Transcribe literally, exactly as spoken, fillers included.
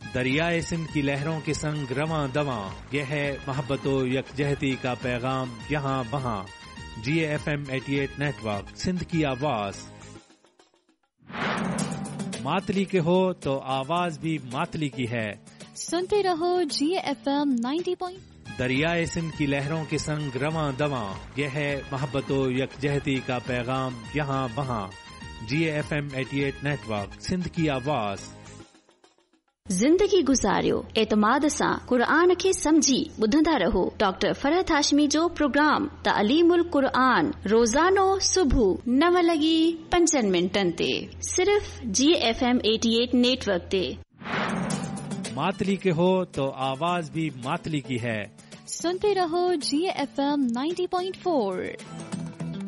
दरियाए सिंध की लहरों के संग रवां दवां, यह है मोहब्बतो यकजहती का पैगाम यहाँ वहाँ। जी F M eighty eight network, Sindh की आवाज। मातली के हो तो आवाज भी मातली की है। सुनते रहो जी F M ninety point. दरियाए Sindh की लहरों के संग रवां दवां, यह है मोहब्बतो यकजहती का पैगाम यहाँ वहाँ। जी F M eighty eight network, Sindh की आवाज। ज़िंदगी गुज़ारियो एतमाद सां क़ुर खे समझी ॿुधंदा रहो। डॉक्टर फरहत हाशमी जो प्रोग्राम तालीमुल क़ुर रोज़ानो सुबुह नव लॻी पंजनि मिंटनि ते सिर्फ़ जी F M eighty eight network ते। मातली के हो तो आवाज भी मातली की है। सुनते रहो जी F M ninety point four.